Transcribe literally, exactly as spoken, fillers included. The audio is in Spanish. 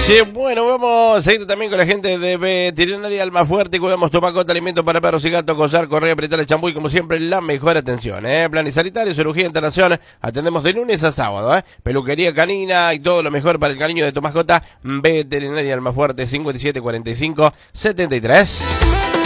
Sí, bueno, vamos a seguir también con la gente de Veterinaria Almafuerte. Cuidamos tu mascota, alimento para perros y gatos, coser, correa, apretar el champú y como siempre la mejor atención, ¿eh? Plan y sanitario, cirugía, internación, atendemos de lunes a sábado, ¿eh? Peluquería canina y todo lo mejor para el cariño de tu mascota. Veterinaria Almafuerte, cincuenta y siete cuarenta y cinco setenta y tres.